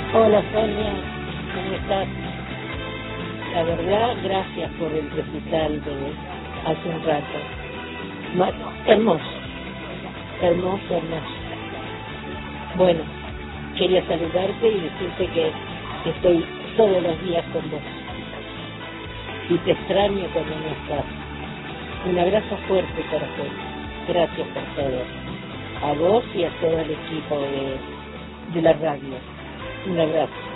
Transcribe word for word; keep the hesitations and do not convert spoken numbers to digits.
Hola Sonia, ¿cómo estás? La verdad, gracias por el recital de hace un rato. Ma- Hermoso, hermoso, hermoso. Bueno, quería saludarte y decirte que estoy todos los días con vos y te extraño cuando no estás. Un abrazo fuerte, corazón. Gracias por todo. A vos y a todo el equipo de, de la radio. Un abrazo.